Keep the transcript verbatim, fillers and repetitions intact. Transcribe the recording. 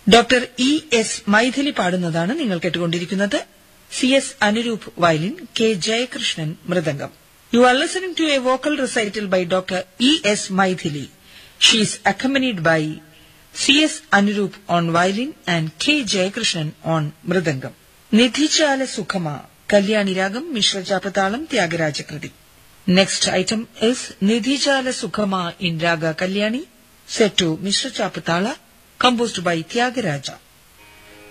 Doctor E S Maithili പാടുന്നതാണ് നിങ്ങൾ കേട്ടുകൊണ്ടിരിക്കുന്നത്. C S Anuroop violin, K Jayakrishnan mridangam. You are listening to A vocal recital by doctor E S Maithili. She is accompanied by C S Anuroop on violin and K Jayakrishnan on mridangam. Nidhichala സുഖമ Kalyani രാഗം, മിശ്രചാപതാളം, ത്യാഗരാജകൃതി. Next item is Nidhichala സുഖമ in raga Kalyani, set to Mishra Chapatala, composed by Tyagaraja.